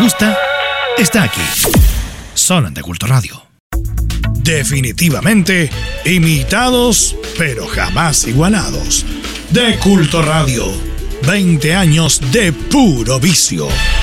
gusta está aquí, solo en De Culto Radio. Definitivamente imitados, pero jamás igualados. De Culto Radio, 20 años de puro vicio.